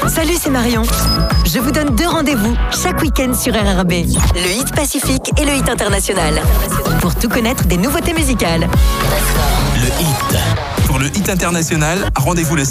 Salut, c'est Marion. Je vous donne 2 rendez-vous chaque week-end sur RRB. Le hit pacifique et le hit international. Pour tout connaître des nouveautés musicales. Le hit. Pour le hit international, rendez-vous le